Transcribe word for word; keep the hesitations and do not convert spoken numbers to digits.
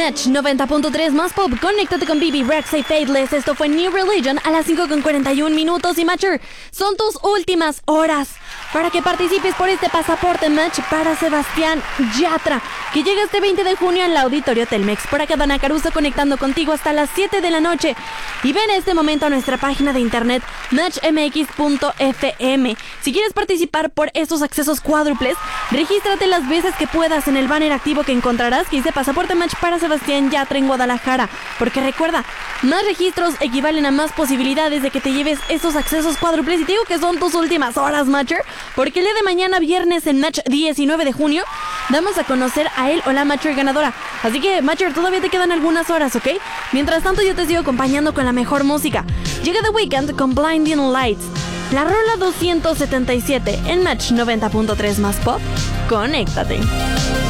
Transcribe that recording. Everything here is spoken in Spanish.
Match noventa punto tres más pop. Conéctate con B B Rexa y Faithless. Esto fue New Religion a las cinco con cuarenta y un minutos. Y Matcher, son tus últimas horas para que participes por este pasaporte Match para Sebastián Yatra, que llega este veinte de junio en la Auditorio Telmex. Por acá Dana Caruso conectando contigo hasta las siete de la noche. Y ven en este momento a nuestra página de internet match m x punto f m. Si quieres participar por estos accesos cuádruples, regístrate las veces que puedas en el banner activo que encontrarás que dice Pasaporte Match para Sebastián Yatra en Guadalajara. Porque recuerda, más registros equivalen a más posibilidades de que te lleves esos accesos cuádruples. Y te digo que son tus últimas horas, Matcher, porque el día de mañana, viernes, en Match diecinueve de junio, damos a conocer a él o la Matcher ganadora. Así que, Matcher, todavía te quedan algunas horas, ¿ok? Mientras tanto, yo te sigo acompañando con la mejor música. Llega The Weeknd con Blinding Lights, la rola doscientos setenta y siete en Match noventa punto tres más pop. Conéctate.